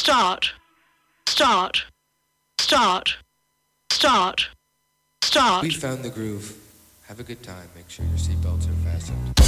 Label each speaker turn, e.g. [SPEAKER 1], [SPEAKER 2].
[SPEAKER 1] Start. Start. Start. Start. Start.
[SPEAKER 2] We found the groove. Have a good time. Make sure your seatbelts are fastened.